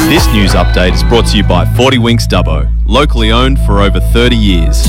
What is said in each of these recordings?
This news update is brought to you by 40 Winks Dubbo, locally owned for over 30 years.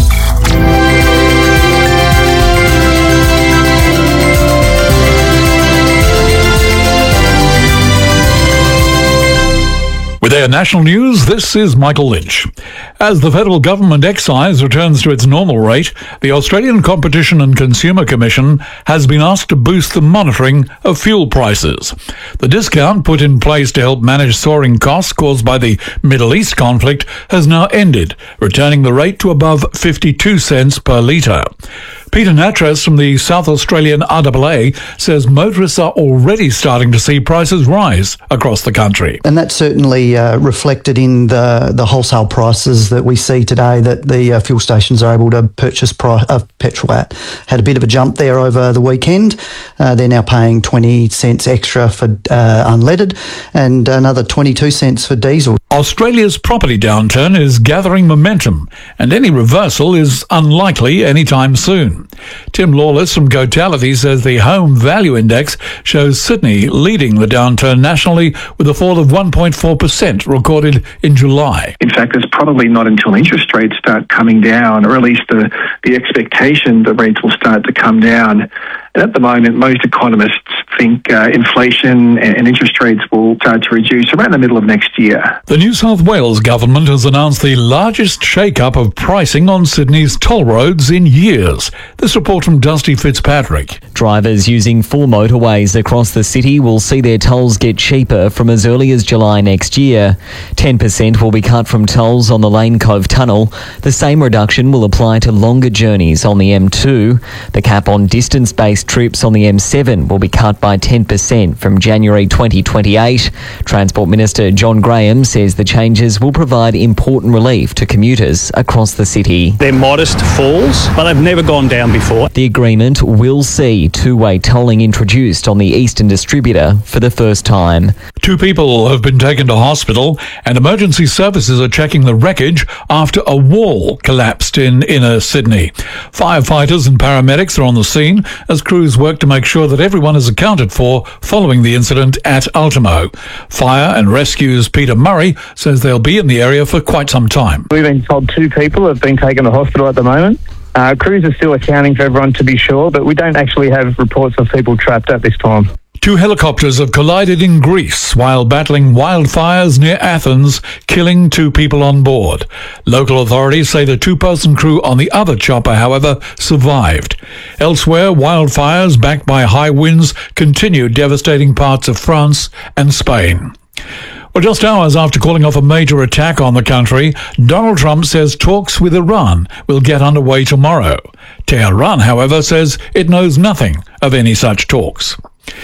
With our national news, this is Michael Lynch. As the federal government excise returns to its normal rate, the Australian Competition and Consumer Commission has been asked to boost the monitoring of fuel prices. The discount put in place to help manage soaring costs caused by the Middle East conflict has now ended, returning the rate to above 52 cents per litre. Peter Natras from the South Australian RAA says motorists are already starting to see prices rise across the country. And that's certainly reflected in the wholesale prices that we see today that the fuel stations are able to purchase petrol at. Had a bit of a jump there over the weekend. They're now paying 20 cents extra for unleaded and another 22 cents for diesel. Australia's property downturn is gathering momentum, and any reversal is unlikely anytime soon. Tim Lawless from Gotality says the Home Value Index shows Sydney leading the downturn nationally with a fall of 1.4% recorded in July. In fact, it's probably not until interest rates start coming down, or at least the expectation that rates will start to come down. And at the moment, most economists think inflation and interest rates will start to reduce around the middle of next year. The New South Wales government has announced the largest shake-up of pricing on Sydney's toll roads in years. This report from Dusty Fitzpatrick. Drivers using 4 motorways across the city will see their tolls get cheaper from as early as July next year. 10% will be cut from tolls on the Lane Cove Tunnel. The same reduction will apply to longer journeys on the M2. The cap on distance-based trips on the M7 will be cut by 10% from January 2028. Transport Minister John Graham says the changes will provide important relief to commuters across the city. They're modest falls, but they've never gone down before. The agreement will see two-way tolling introduced on the Eastern Distributor for the first time. 2 people have been taken to hospital, and emergency services are checking the wreckage after a wall collapsed in inner Sydney. Firefighters and paramedics are on the scene as crews work to make sure that everyone is accounted for following the incident at Ultimo. Fire and Rescue's Peter Murray says they'll be in the area for quite some time. We've been told 2 people have been taken to hospital at the moment. Crews are still accounting for everyone, to be sure, but we don't actually have reports of people trapped at this time. 2 helicopters have collided in Greece while battling wildfires near Athens, killing 2 people on board. Local authorities say the 2-person crew on the other chopper, however, survived. Elsewhere, wildfires backed by high winds continue devastating parts of France and Spain. Well, just hours after calling off a major attack on the country, Donald Trump says talks with Iran will get underway tomorrow. Tehran, however, says it knows nothing of any such talks.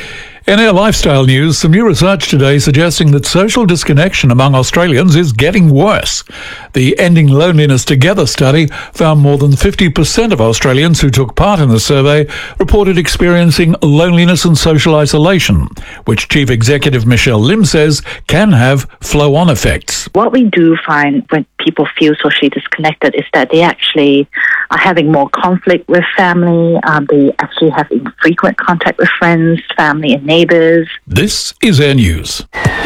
In our lifestyle news, some new research today suggesting that social disconnection among Australians is getting worse. The Ending Loneliness Together study found more than 50% of Australians who took part in the survey reported experiencing loneliness and social isolation, which Chief Executive Michelle Lim says can have flow-on effects. What we do find when people feel socially disconnected is that they actually are having more conflict with family. They actually have infrequent contact with friends, family and neighbours. This is Air News.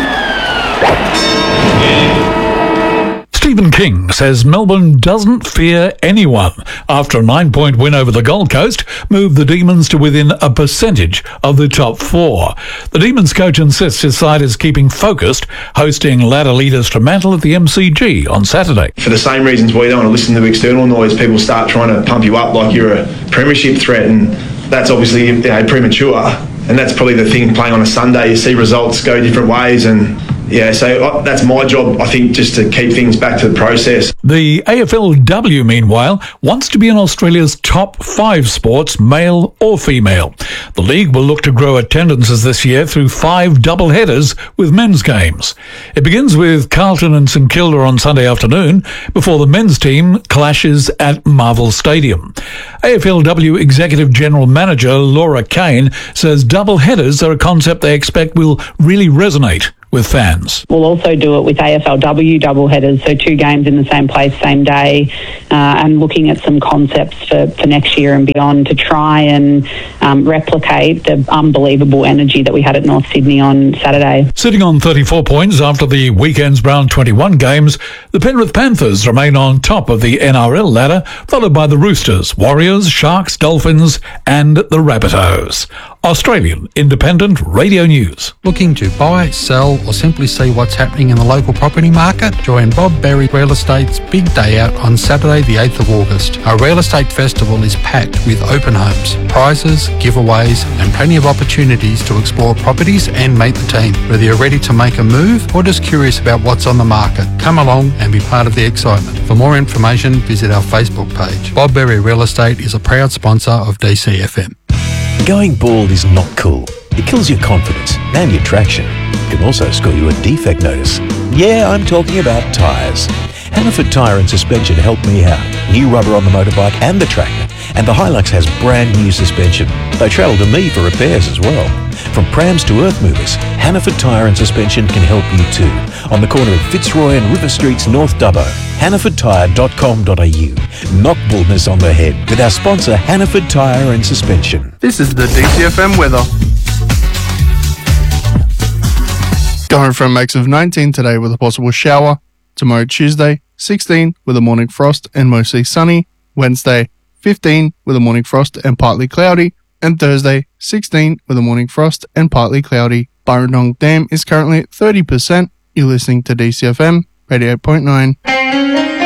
Stephen King says Melbourne doesn't fear anyone after a 9-point win over the Gold Coast moved the Demons to within a percentage of the top 4. The Demons coach insists his side is keeping focused, hosting ladder leaders Fremantle at the MCG on Saturday. For the same reasons we don't want to listen to external noise, people start trying to pump you up like you're a premiership threat, and that's obviously premature. And that's probably the thing, playing on a Sunday, you see results go different ways, and so that's my job, I think, just to keep things back to the process. The AFLW, meanwhile, wants to be in Australia's top 5 sports, male or female. The league will look to grow attendances this year through 5 double-headers with men's games. It begins with Carlton and St Kilda on Sunday afternoon before the men's team clashes at Marvel Stadium. AFLW Executive General Manager Laura Kane says double-headers are a concept they expect will really resonate with fans. We'll also do it with AFLW doubleheaders, so 2 games in the same place, same day, and looking at some concepts for next year and beyond to try and replicate the unbelievable energy that we had at North Sydney on Saturday. Sitting on 34 points after the weekend's round 21 games, the Penrith Panthers remain on top of the NRL ladder, followed by the Roosters, Warriors, Sharks, Dolphins and the Rabbitohs. Australian Independent Radio News. Looking to buy, sell or simply see what's happening in the local property market? Join Bob Berry Real Estate's Big Day Out on Saturday the 8th of August. Our real estate festival is packed with open homes, prizes, giveaways and plenty of opportunities to explore properties and meet the team. Whether you're ready to make a move or just curious about what's on the market, come along and be part of the excitement. For more information, visit our Facebook page. Bob Berry Real Estate is a proud sponsor of DCFM. Going bald is not cool. It kills your confidence and your traction. It can also score you a defect notice. Yeah, I'm talking about tyres. Hannaford Tyre and Suspension helped me out. New rubber on the motorbike and the tractor. And the Hilux has brand new suspension. They travel to me for repairs as well. From prams to earth movers, Hannaford Tyre and Suspension can help you too. On the corner of Fitzroy and River Streets, North Dubbo. HannafordTyre.com.au. Knock baldness on the head with our sponsor Hannaford Tyre and Suspension. This is the DCFM weather. Going from a max of 19 today with a possible shower. Tomorrow Tuesday, 16 with a morning frost and mostly sunny. Wednesday, 15 with a morning frost and partly cloudy. And Thursday, 16 with a morning frost and partly cloudy. Burrendong Dam is currently at 30%. You're listening to DCFM 88.9.